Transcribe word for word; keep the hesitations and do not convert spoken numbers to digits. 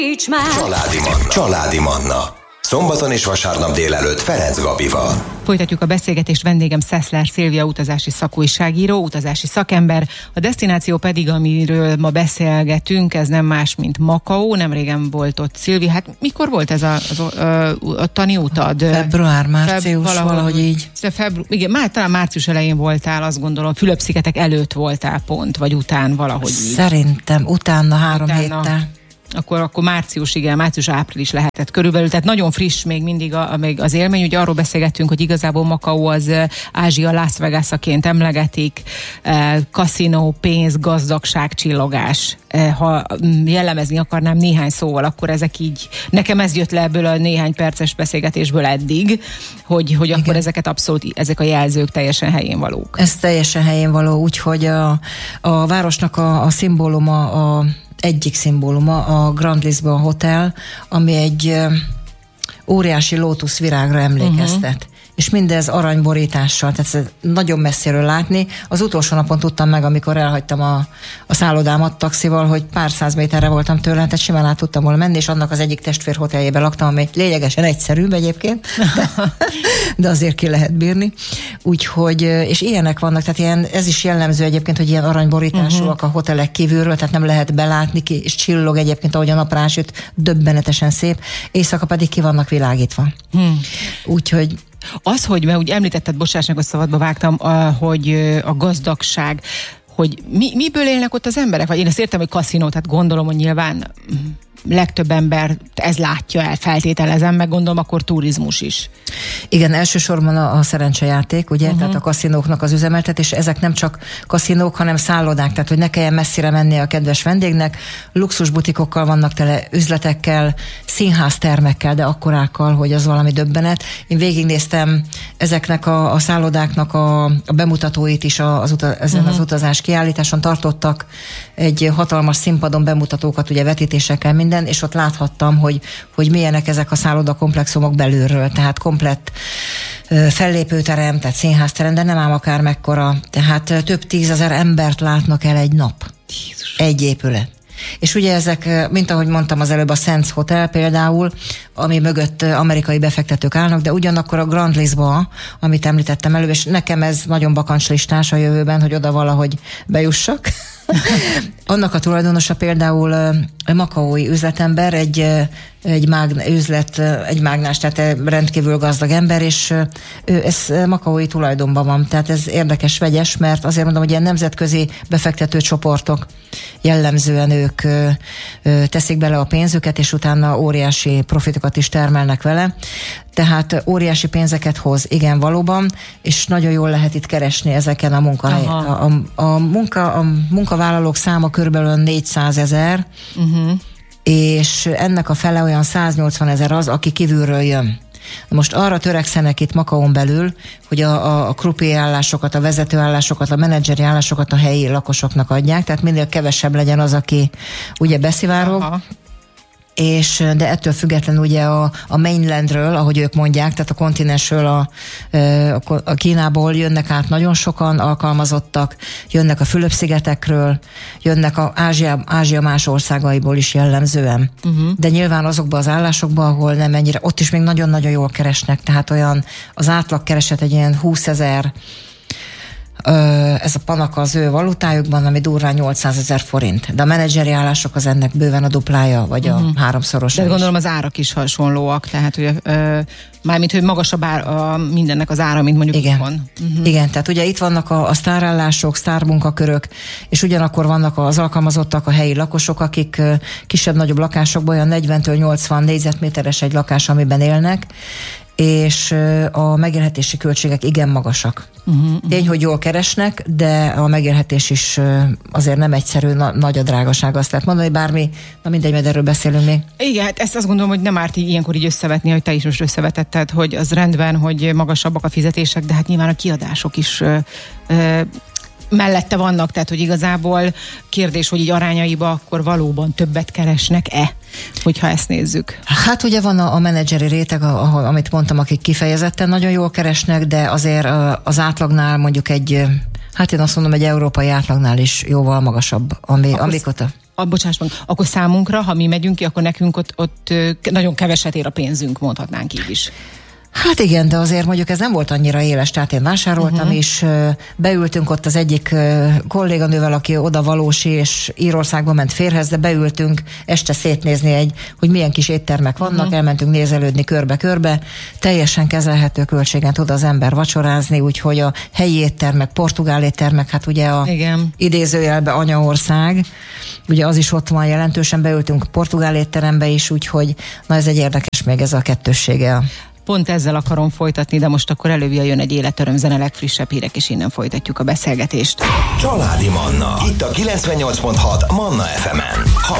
Családi Manna. Családi Manna. Szombaton és vasárnap délelőtt Ferenc Gabival. Folytatjuk a beszélgetést, vendégem Szeszler Szilvia, utazási szakújságíró, utazási szakember. A desztináció pedig, amiről ma beszélgetünk, ez nem más, mint Makao. Nemrégen volt ott Szilvia. Hát mikor volt ez a, a, a, a tani utad? Február, március, Feb, valahogy, valahogy így. Febru, igen, már talán március elején voltál, azt gondolom. Fülöp-szigetek előtt voltál pont, vagy után valahogy így. Szerintem utána három utána. héttel. Akkor, akkor március, igen, március-április lehetett körülbelül, tehát nagyon friss még mindig a, még az élmény. Ugye arról beszélgettünk, hogy igazából Makao az Ázsia Las Vegas-aként emlegetik, kaszinó, pénz, gazdagság, csillogás. Ha jellemezni akarnám néhány szóval, akkor ezek így, nekem ez jött le ebből a néhány perces beszélgetésből eddig, hogy, hogy akkor ezeket abszolút, ezek a jelzők teljesen helyén valók. Ez teljesen helyén való, úgyhogy a, a városnak a, a szimbóluma, a egyik szimbóluma a Grand Lisbon Hotel, ami egy óriási lótuszvirágra emlékeztet. Uh-huh. És mindez aranyborítással, tehát ez nagyon messziről látni. Az utolsó napon tudtam meg, amikor elhagytam a, a szállodámat taxival, hogy pár száz méterre voltam tőle, tehát simán át tudtam volna menni, és annak az egyik testvér hoteljében laktam, ami lényegesen egyszerűbb egyébként, de, de azért ki lehet bírni. Úgyhogy, és ilyenek vannak, tehát ilyen, ez is jellemző egyébként, hogy ilyen aranyborításúak uh-huh. a hotelek kívülről, tehát nem lehet belátni, ki, és csillog egyébként, ahogy a nap rásüt, döbbenetesen szép, éjszaka pedig ki vannak világítva. Hmm. Úgyhogy az, hogy, mert úgy említetted, bocsássak, hogy szabadba vágtam, hogy a gazdagság, hogy mi, miből élnek ott az emberek? Vagy én ezt értem, hogy kaszinó, tehát gondolom, hogy nyilván legtöbb ember ez látja el, feltételezem, meg gondolom, akkor turizmus is. Igen, elsősorban a, a szerencsejáték, ugye, uh-huh. tehát a kaszinóknak az üzemeltetés, ezek nem csak kaszinók, hanem szállodák, tehát hogy ne kelljen messzire menni a kedves vendégnek, luxusbutikokkal vannak tele, üzletekkel, színháztermekkel, de akkorákkal, hogy az valami döbbenet. Én végignéztem ezeknek a, a szállodáknak a, a bemutatóit is a, az uta, ezen uh-huh. az utazás kiállításon tartottak egy hatalmas színpadon bemutatókat, ugye vetítésekkel minden, és ott láthattam, hogy, hogy milyenek ezek a szállodakomplexumok belülről, tehát komplett fellépőterem, tehát színházterem, de nem ám akár mekkora, tehát több tízezer embert látnak el egy nap. Jézus. Egy épület. És ugye ezek, mint ahogy mondtam az előbb, a Sands Hotel például, ami mögött amerikai befektetők állnak, de ugyanakkor a Grand Lisboa, amit említettem előbb, és nekem ez nagyon bakancslistás a jövőben, hogy oda valahogy bejussak. Annak a tulajdonosa például a makaói üzletember, egy, egy mágn, üzlet, egy mágnás, tehát rendkívül gazdag ember, és ő, ez makaói tulajdonban van. Tehát ez érdekes, vegyes, mert azért mondom, hogy ilyen nemzetközi befektető csoportok jellemzően ők ö, ö, teszik bele a pénzüket, és utána óriási profitokat is termelnek vele. Tehát óriási pénzeket hoz, igen, valóban, és nagyon jól lehet itt keresni ezeken a munkahelyen. A, a, a, munka, a munkavállalók száma körülbelül négyszázezer, uh-huh. és ennek a fele olyan száznyolcvanezer az, aki kívülről jön. Most arra törekszenek itt Makaón belül, hogy a, a, a krupi állásokat, a vezetőállásokat, a menedzseri állásokat a helyi lakosoknak adják, tehát minél kevesebb legyen az, aki ugye beszivárog. Aha. És, de ettől függetlenül ugye a, a mainlandről, ahogy ők mondják, tehát a kontinensről, a, a Kínából jönnek át nagyon sokan alkalmazottak, jönnek a Fülöp-szigetekről, jönnek a Ázsia, Ázsia más országaiból is jellemzően. Uh-huh. De nyilván azokban az állásokban, ahol nem ennyire, ott is még nagyon-nagyon jól keresnek, tehát olyan az átlag kereset egy ilyen húszezer, ez a panaka az ő valutájukban, ami durván nyolcszázezer forint. De a menedzseri állások az ennek bőven a duplája, vagy a uh-huh. háromszorosa. De gondolom az árak is hasonlóak, tehát hogy ö, mármint, hogy magasabb ár, a, mindennek az ára, mint mondjuk igen. van. Uh-huh. Igen, tehát ugye itt vannak a, a sztárállások, sztármunkakörök, és ugyanakkor vannak az alkalmazottak, a helyi lakosok, akik kisebb-nagyobb lakásokban olyan negyventől nyolcvan négyzetméteres egy lakás, amiben élnek, és a megélhetési költségek igen magasak. Uh-huh, uh-huh. Tény, hogy jól keresnek, de a megélhetés is azért nem egyszerű, na, nagy a drágaság, azt lehet mondani, bármi, na mindegy, mert erről beszélünk még. Igen, hát ezt azt gondolom, hogy nem árt így ilyenkor így összevetni, hogy te is most összevetetted, hogy az rendben, hogy magasabbak a fizetések, de hát nyilván a kiadások is ö, ö, mellette vannak, tehát hogy igazából kérdés, hogy így arányaiba akkor valóban többet keresnek-e, hogyha ezt nézzük. Hát ugye van a, a menedzseri réteg, ahol, amit mondtam, akik kifejezetten nagyon jól keresnek, de azért az átlagnál mondjuk egy, hát én azt mondom, egy európai átlagnál is jóval magasabb, ami, akkor, amikot a... A, bocsáss meg, akkor számunkra, ha mi megyünk ki, akkor nekünk ott, ott nagyon keveset ér a pénzünk, mondhatnánk így is. Hát igen, de azért mondjuk ez nem volt annyira éles, tehát én vásároltam uh-huh. is, beültünk ott az egyik kolléganővel, aki odavalós és Írországba ment férhez, de beültünk este szétnézni egy, hogy milyen kis éttermek vannak, uh-huh. elmentünk nézelődni körbe-körbe, teljesen kezelhető költségen tud az ember vacsorázni, úgyhogy a helyi éttermek, portugál éttermek, hát ugye a igen. idézőjelbe anyaország, ugye az is ott van jelentősen, beültünk portugál étterembe is, úgyhogy na ez egy érdekes még ez a kettőssége. Pont ezzel akarom folytatni, de most akkor előbb jön egy életörömzene, legfrissebb hírek, és innen folytatjuk a beszélgetést. Családi Manna. Itt a kilencvennyolc pont hat Manna ef emen. Ha